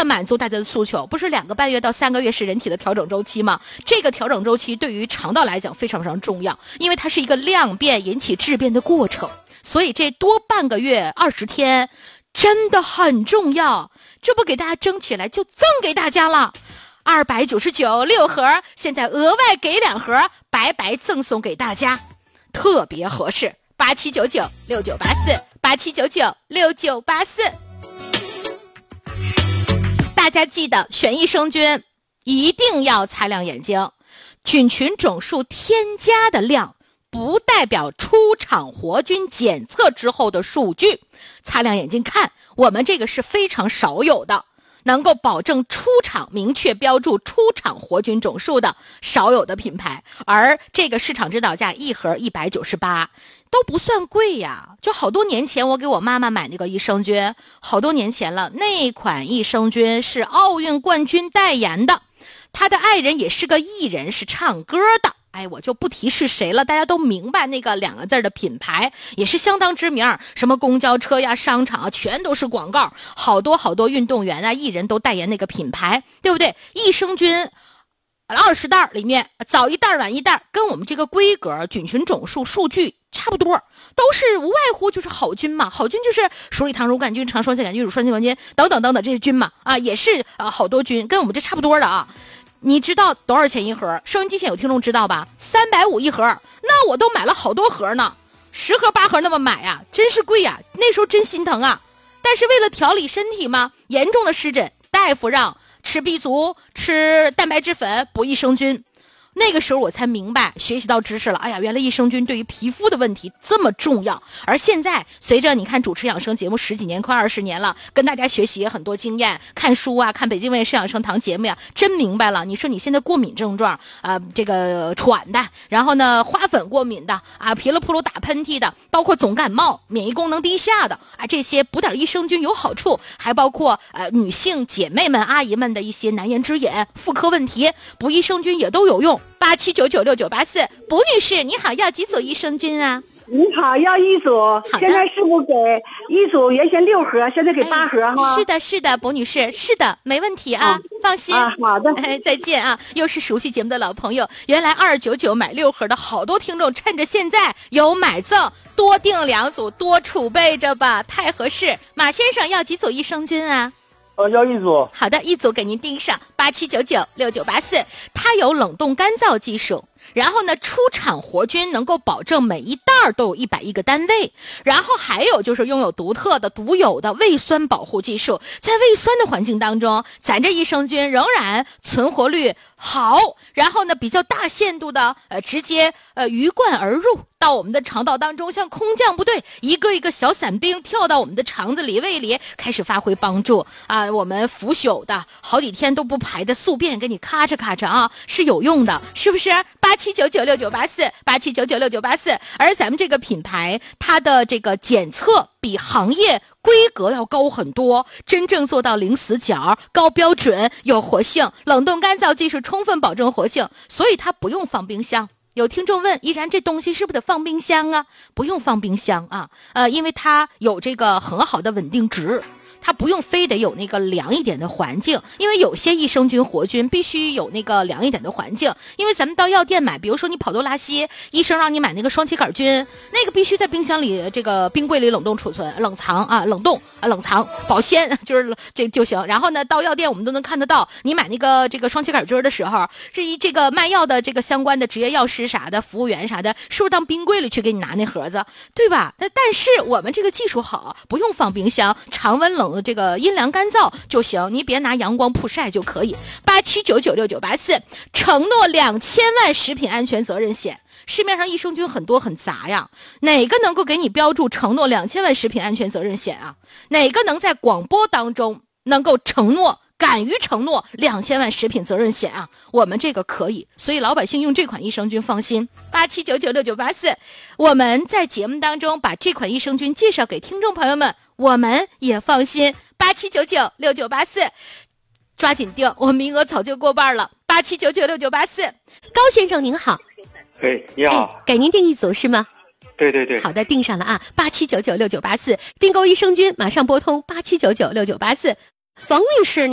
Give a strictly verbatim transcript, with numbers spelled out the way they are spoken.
的满足大家的诉求。不是两个半月到三个月是人体的调整周期吗？这个调整周期对于肠道来讲非常非常重要，因为它是一个量变引起质变的过程，所以这多半个月二十天真的很重要。这不给大家争取来就赠给大家了，二百九十九六盒，现在额外给两盒，白白赠送给大家，特别合适。八七九九六九八四，八七九九六九八四。大家记得选益生菌一定要擦亮眼睛，菌群总数添加的量不代表出厂活菌检测之后的数据。擦亮眼睛看，我们这个是非常少有的，能够保证出厂明确标注出厂活菌总数的少有的品牌。而这个市场指导价一盒一百九十八，都不算贵呀。就好多年前我给我妈妈买那个益生菌，好多年前了，那款益生菌是奥运冠军代言的，他的爱人也是个艺人，是唱歌的。哎，我就不提是谁了，大家都明白那个两个字的品牌也是相当知名，什么公交车呀、商场啊，全都是广告，好多好多运动员啊、艺人都代言那个品牌，对不对？益生菌二十袋里面早一袋晚一袋，跟我们这个规格、菌群总数数据差不多，都是无外乎就是好菌嘛。好菌就是鼠李糖乳杆菌、肠双歧杆菌、乳酸菌王菌等等等等这些菌嘛，啊，也是啊好多菌，跟我们这差不多的啊。你知道多少钱一盒？收音机前有听众知道吧？三百五一盒，那我都买了好多盒呢，十盒八盒那么买呀，真是贵呀，那时候真心疼啊。但是为了调理身体嘛，严重的湿疹，大夫让吃 B 族，吃蛋白质粉，补益生菌。那个时候我才明白，学习到知识了。哎呀，原来益生菌对于皮肤的问题这么重要。而现在随着你看主持养生节目十几年，快二十年了，跟大家学习很多经验，看书啊，看北京卫视养生堂节目呀，真明白了。你说你现在过敏症状啊、呃，这个喘的，然后呢花粉过敏的啊，噼里扑噜打喷嚏的，包括总感冒、免疫功能低下的啊，这些补点益生菌有好处。还包括呃女性姐妹们、阿姨们的一些难言之隐、妇科问题，补益生菌也都有用。八七九九六九八四，卜女士你好，要几组益生菌啊？ 你好，要一组。现在是不给一组？原先六盒，现在给八盒哈、 哎。是的，是的，卜女士，是的，没问题啊，啊放心啊。好的， 哎，再见啊！又是熟悉节目的老朋友，原来二九九买六盒的好多听众，趁着现在有买赠，多订两组，多储备着吧，太合适。马先生要几组益生菌啊？ 呃，要一组。 好的，一组给您订上，八七九九六九八四，它有冷冻干燥技术。然后呢，出厂活菌能够保证每一袋都有一百亿个单位，然后还有就是拥有独特的独有的胃酸保护技术，在胃酸的环境当中，咱这益生菌仍然存活率好，然后呢比较大限度的呃直接呃鱼贯而入到我们的肠道当中，像空降部队一个一个小伞兵跳到我们的肠子里胃里，开始发挥帮助啊！我们腐朽的好几天都不排的宿便给你咔嚓咔嚓啊，是有用的，是不是？八七九九六九八四，八七九九六九八四。而咱们这个品牌，它的这个检测比行业规格要高很多，真正做到零死角、高标准、有活性，冷冻干燥技术充分保证活性，所以它不用放冰箱。有听众问，依然这东西是不是得放冰箱啊？不用放冰箱啊，呃，因为它有这个很好的稳定值。它不用非得有那个凉一点的环境，因为有些益生菌活菌必须有那个凉一点的环境。因为咱们到药店买，比如说你跑多拉稀，医生让你买那个双歧杆菌，那个必须在冰箱里，这个冰柜里冷冻储存、冷藏啊、冷冻啊、冷藏保鲜，就是这就行。然后呢，到药店我们都能看得到，你买那个这个双歧杆菌的时候，是一这个卖药的这个相关的职业药师啥的、服务员啥的，是不是当冰柜里去给你拿那盒子，对吧？但但是我们这个技术好，不用放冰箱，常温冷。这个阴凉干燥就行，你别拿阳光曝晒就可以。八七九九六九八四，承诺两千万食品安全责任险。市面上益生菌很多很杂呀，哪个能够给你标注承诺两千万食品安全责任险啊？哪个能在广播当中能够承诺？敢于承诺两千万食品责任险啊，我们这个可以，所以老百姓用这款益生菌放心。八七九九六九八四，我们在节目当中把这款益生菌介绍给听众朋友们，我们也放心。八七九九六九八四，抓紧订，我名额早就过半了。八七九九六九八四，高先生您好。 哎，你好、 哎，给您订一组是吗？ 对对对， 好的，订上了啊，八七九九六九八四，订购益生菌马上拨通八七九九六九八四。冯女士。